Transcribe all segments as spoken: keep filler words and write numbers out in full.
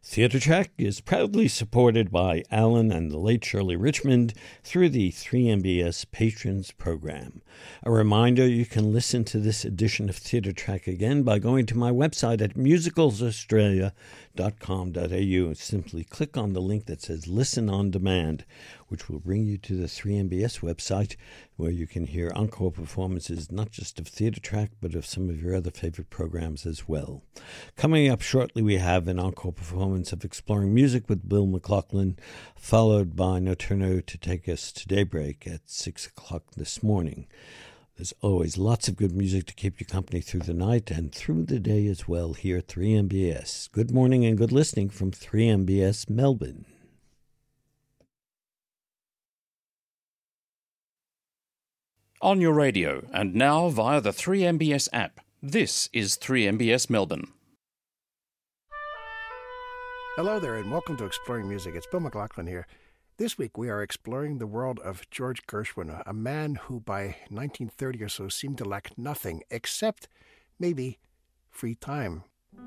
Theatre Track is proudly supported by Alan and the late Shirley Richmond through the three M B S Patrons Program. A reminder, you can listen to this edition of Theatre Track again by going to my website at musicals australia dot com dot a u. Simply click on the link that says Listen on Demand, which will bring you to the three M B S website, where you can hear encore performances not just of Theatre Track, but of some of your other favorite programs as well. Coming up shortly, we have an encore performance of Exploring Music with Bill McLaughlin, followed by Nocturno to take us to daybreak at six o'clock this morning. There's always lots of good music to keep you company through the night and through the day as well here at three M B S. Good morning and good listening from three M B S Melbourne. On your radio and now via the three M B S app, this is three M B S Melbourne. Hello there and welcome to Exploring Music. It's Bill McLaughlin here. This week we are exploring the world of George Gershwin, a man who by nineteen thirty or so seemed to lack nothing except maybe free time.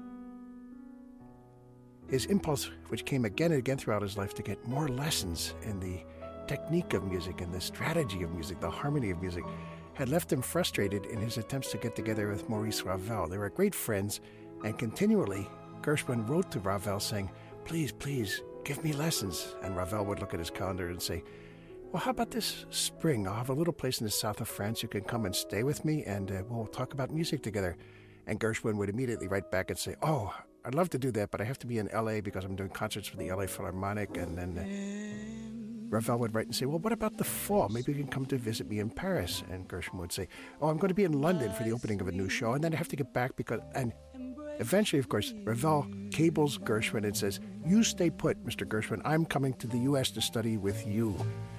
His impulse, which came again and again throughout his life to get more lessons in the technique of music and the strategy of music, the harmony of music, had left him frustrated in his attempts to get together with Maurice Ravel. They were great friends, and continually Gershwin wrote to Ravel saying, please, please, give me lessons. And Ravel would look at his calendar and say, well, how about this spring? I'll have a little place in the south of France. You can come and stay with me, and uh, we'll talk about music together. And Gershwin would immediately write back and say, oh, I'd love to do that, but I have to be in L A because I'm doing concerts with the L A Philharmonic. And then uh, Ravel would write and say, well, what about the fall? Maybe you can come to visit me in Paris. And Gershwin would say, oh, I'm going to be in London for the opening of a new show, and then I have to get back because... and eventually, of course, Ravel cables Gershwin and says, you stay put, Mister Gershwin. I'm coming to the U S to study with you.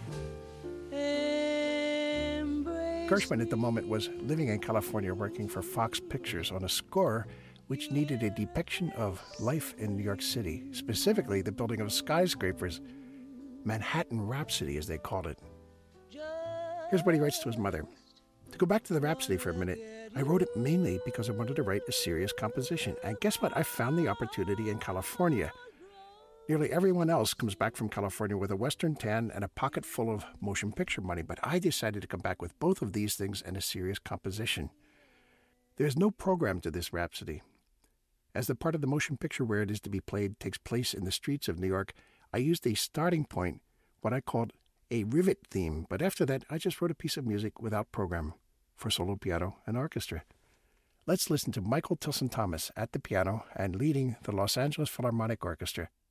Gershwin at the moment was living in California working for Fox Pictures on a score which needed a depiction of life in New York City, specifically the building of skyscrapers, Manhattan Rhapsody, as they called it. Here's what he writes to his mother. To go back to the Rhapsody for a minute, I wrote it mainly because I wanted to write a serious composition. And guess what? I found the opportunity in California. Nearly everyone else comes back from California with a Western tan and a pocket full of motion picture money, but I decided to come back with both of these things and a serious composition. There's no program to this Rhapsody. As the part of the motion picture where it is to be played takes place in the streets of New York, I used a starting point, what I called a rivet theme, but after that I just wrote a piece of music without program for solo piano and orchestra. Let's listen to Michael Tilson Thomas at the piano and leading the Los Angeles Philharmonic Orchestra